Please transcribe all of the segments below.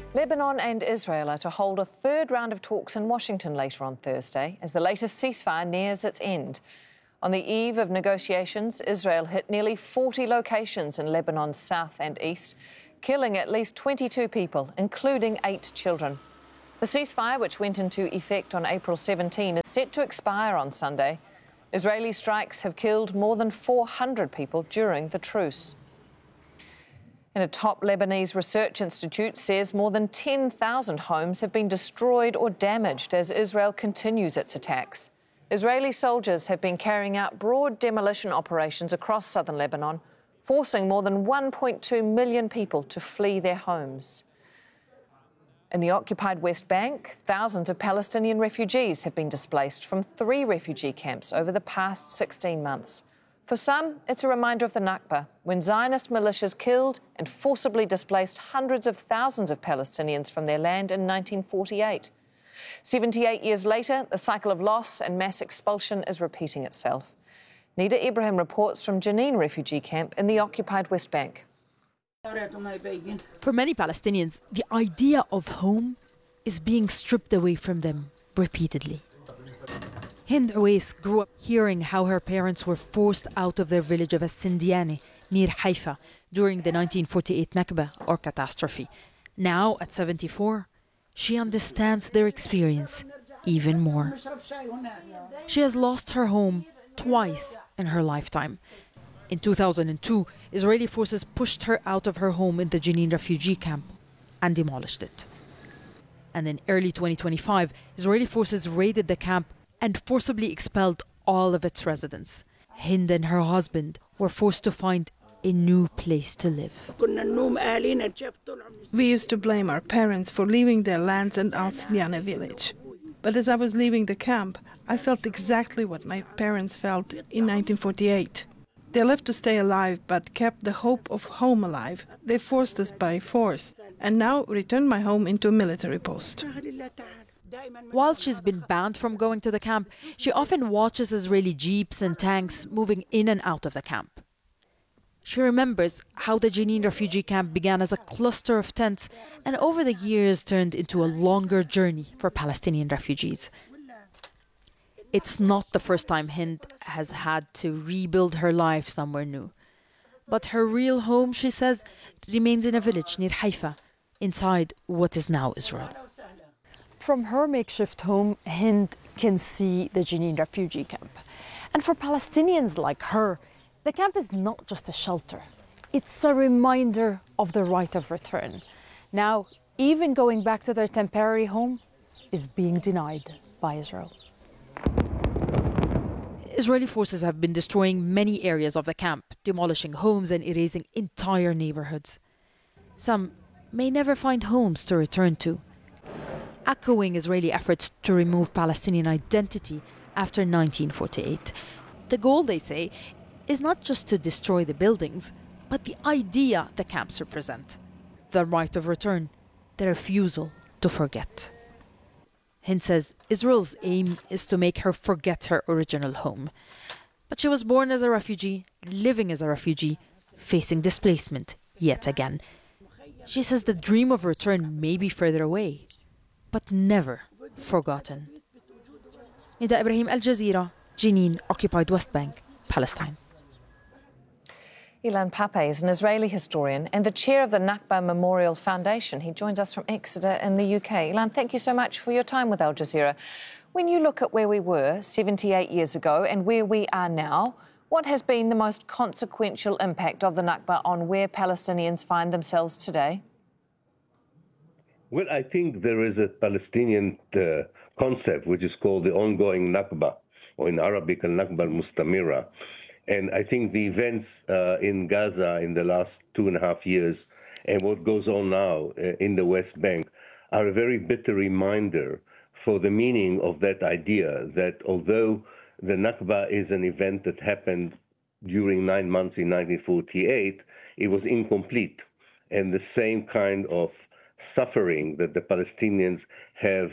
Lebanon and Israel are to hold a third round of talks in Washington later on Thursday as the latest ceasefire nears its end. On the eve of negotiations, Israel hit nearly 40 locations in Lebanon's south and east, killing at least 22 people, including 8 children. The ceasefire, which went into effect on April 17, is set to expire on Sunday. Israeli strikes have killed more than 400 people during the truce. And a top Lebanese research institute says more than 10,000 homes have been destroyed or damaged as Israel continues its attacks. Israeli soldiers have been carrying out broad demolition operations across southern Lebanon, forcing more than 1.2 million people to flee their homes. In the occupied West Bank, thousands of Palestinian refugees have been displaced from 3 refugee camps over the past 16 months. For some, it's a reminder of the Nakba, when Zionist militias killed and forcibly displaced hundreds of thousands of Palestinians from their land in 1948. 78 years later, the cycle of loss and mass expulsion is repeating itself. Nida Ibrahim reports from Jenin refugee camp in the occupied West Bank. For many Palestinians, the idea of home is being stripped away from them repeatedly. Hind Uwais grew up hearing how her parents were forced out of their village of As-Sindiani near Haifa during the 1948 Nakba, or catastrophe. Now, at 74, she understands their experience even more. She has lost her home twice in her lifetime. In 2002, Israeli forces pushed her out of her home in the Jenin refugee camp and demolished it. And in early 2025, Israeli forces raided the camp and forcibly expelled all of its residents. Hind and her husband were forced to find a new place to live. We used to blame our parents for leaving their lands and Al-Sindiani village. But as I was leaving the camp, I felt exactly what my parents felt in 1948. They left to stay alive, but kept the hope of home alive. They forced us by force, and now returned my home into a military post. While she's been banned from going to the camp, she often watches Israeli jeeps and tanks moving in and out of the camp. She remembers how the Jenin refugee camp began as a cluster of tents and over the years turned into a longer journey for Palestinian refugees. It's not the first time Hind has had to rebuild her life somewhere new. But her real home, she says, remains in a village near Haifa, inside what is now Israel. From her makeshift home, Hind can see the Jenin refugee camp. And for Palestinians like her, the camp is not just a shelter. It's a reminder of the right of return. Now, even going back to their temporary home is being denied by Israel. Israeli forces have been destroying many areas of the camp, demolishing homes and erasing entire neighborhoods. Some may never find homes to return to, echoing Israeli efforts to remove Palestinian identity after 1948. The goal, they say, is not just to destroy the buildings, but the idea the camps represent. The right of return, the refusal to forget. Hind says Israel's aim is to make her forget her original home. But she was born as a refugee, living as a refugee, facing displacement yet again. She says the dream of return may be further away, but never forgotten. Nida Ibrahim, Al Jazeera, Jenin, occupied West Bank, Palestine. Ilan Pappé is an Israeli historian and the chair of the Nakba Memorial Foundation. He joins us from Exeter in the UK. Ilan, thank you so much for your time with Al Jazeera. When you look at where we were 78 years ago and where we are now, what has been the most consequential impact of the Nakba on where Palestinians find themselves today? Well, I think there is a Palestinian concept which is called the ongoing Nakba, or in Arabic, al-Nakba al-Mustamira. And I think the events in Gaza in the last 2.5 years and what goes on now in the West Bank are a very bitter reminder for the meaning of that idea that although the Nakba is an event that happened during 9 months in 1948, it was incomplete. And the same kind of suffering that the Palestinians have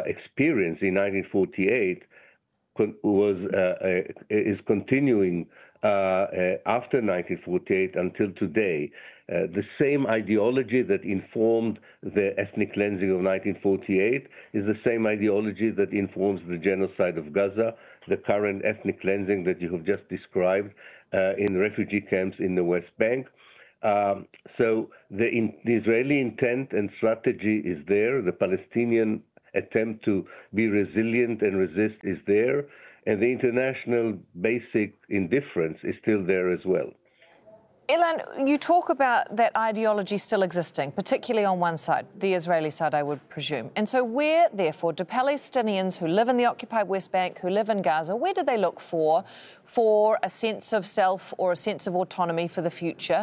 experienced in 1948 is continuing after 1948 until today. The same ideology that informed the ethnic cleansing of 1948 is the same ideology that informs the genocide of Gaza, the current ethnic cleansing that you have just described in refugee camps in the West Bank. So the Israeli intent and strategy is there. The Palestinian attempt to be resilient and resist is there. And the international basic indifference is still there as well. Ilan, you talk about that ideology still existing, particularly on one side, the Israeli side, I would presume. And so where, therefore, do Palestinians who live in the occupied West Bank, who live in Gaza, where do they look for a sense of self or a sense of autonomy for the future?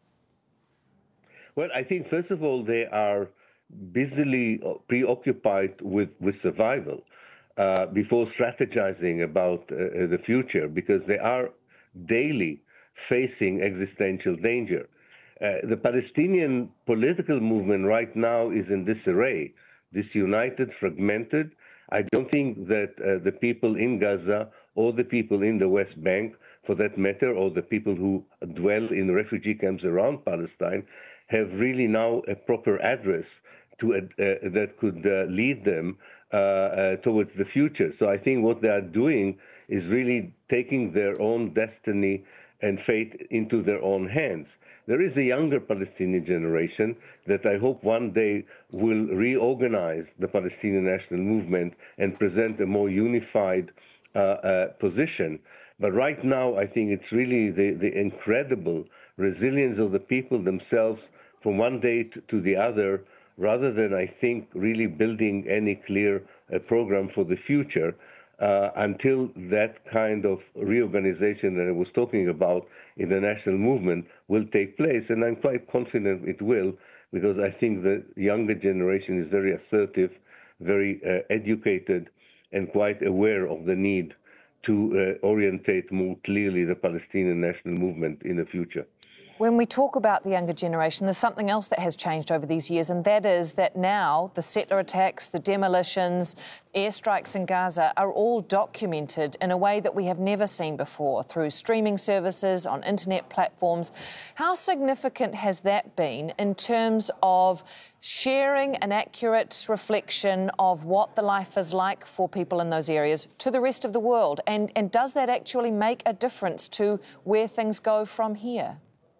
Well, I think, first of all, they are busily preoccupied with survival before strategizing about the future, because they are daily facing existential danger. The Palestinian political movement right now is in disarray, disunited, fragmented. I don't think that the people in Gaza or the people in the West Bank, for that matter, or the people who dwell in refugee camps around Palestine, have really now a proper address to that could lead them towards the future. So I think what they are doing is really taking their own destiny and fate into their own hands. There is a younger Palestinian generation that I hope one day will reorganize the Palestinian national movement and present a more unified position. But right now, I think it's really the incredible resilience of the people themselves from one day to the other, rather than, I think, really building any clear program for the future. Until that kind of reorganization that I was talking about in the national movement will take place. And I'm quite confident it will, because I think the younger generation is very assertive, very educated, and quite aware of the need to orientate more clearly the Palestinian national movement in the future. When we talk about the younger generation, there's something else that has changed over these years, and that is that now the settler attacks, the demolitions, airstrikes in Gaza are all documented in a way that we have never seen before, through streaming services, on internet platforms. How significant has that been in terms of sharing an accurate reflection of what the life is like for people in those areas to the rest of the world? And does that actually make a difference to where things go from here?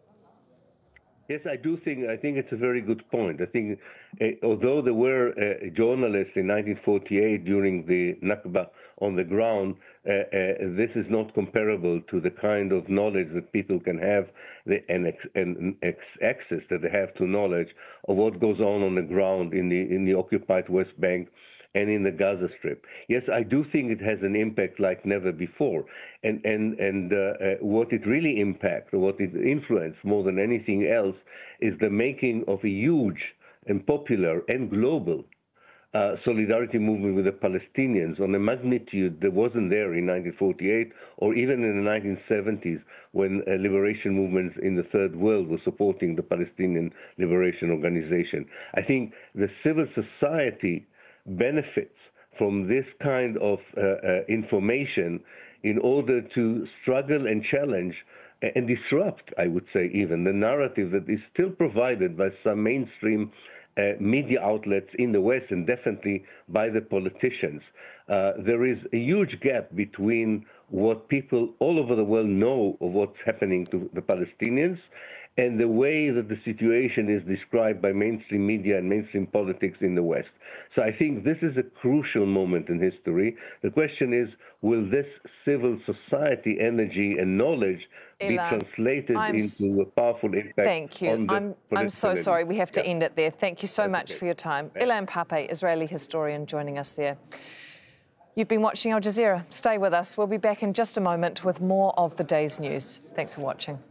Yes, I think it's a very good point. I think although there were journalists in 1948 during the Nakba on the ground, this is not comparable to the kind of knowledge that people can have and access that they have to knowledge of what goes on the ground in the occupied West Bank and in the Gaza Strip. Yes, I do think it has an impact like never before. And what it really impacts, or what it influences more than anything else, is the making of a huge and popular and global solidarity movement with the Palestinians on a magnitude that wasn't there in 1948 or even in the 1970s, when liberation movements in the Third World were supporting the Palestinian Liberation Organization. I think the civil society benefits from this kind of information in order to struggle and challenge and disrupt, I would say, even the narrative that is still provided by some mainstream media outlets in the West, and definitely by the politicians. There is a huge gap between what people all over the world know of what's happening to the Palestinians and the way that the situation is described by mainstream media and mainstream politics in the West. So I think this is a crucial moment in history. The question is, will this civil society energy and knowledge be translated into a powerful impact? Thank you. I'm so sorry. We have to end it there. Thank you so much for your time. Ilan Pappé, Israeli historian, joining us there. You've been watching Al Jazeera. Stay with us. We'll be back in just a moment with more of the day's news. Thanks for watching.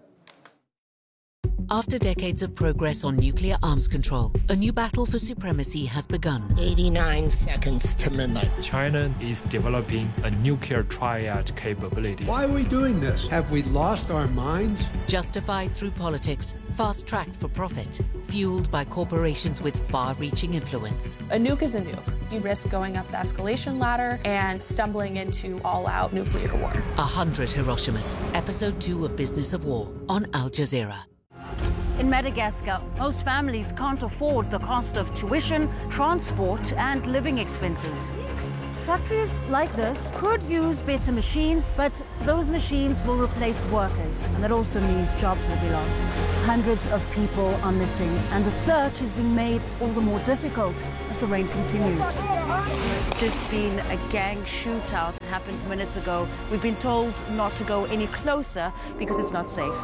After decades of progress on nuclear arms control, a new battle for supremacy has begun. 89 seconds to midnight. China is developing a nuclear triad capability. Why are we doing this? Have we lost our minds? Justified through politics, fast-tracked for profit, fueled by corporations with far-reaching influence. A nuke is a nuke. You risk going up the escalation ladder and stumbling into all-out nuclear war. 100 Hiroshimas, Episode 2 of Business of War on Al Jazeera. In Madagascar, most families can't afford the cost of tuition, transport, and living expenses. Factories like this could use better machines, but those machines will replace workers, and that also means jobs will be lost. Hundreds of people are missing, and the search is being made all the more difficult as the rain continues. Just been a gang shootout that happened minutes ago. We've been told not to go any closer because it's not safe.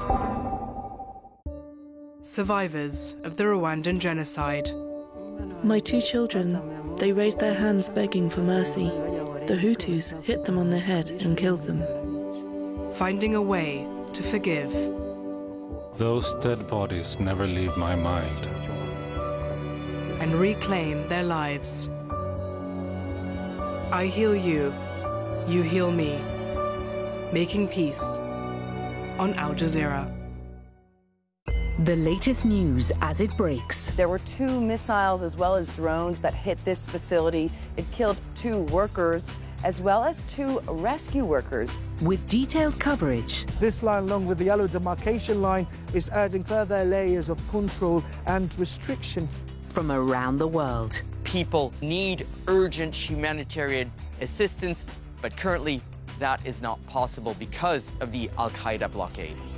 Survivors of the Rwandan genocide. My 2 children, they raised their hands begging for mercy. The Hutus hit them on the head and killed them. Finding a way to forgive. Those dead bodies never leave my mind. And reclaim their lives. I heal you, you heal me. Making peace on Al Jazeera. The latest news as it breaks. There were 2 missiles as well as drones that hit this facility. It killed 2 workers as well as 2 rescue workers. With detailed coverage. This line, along with the yellow demarcation line, is adding further layers of control and restrictions. From around the world. People need urgent humanitarian assistance, but currently that is not possible because of the Al-Qaeda blockade.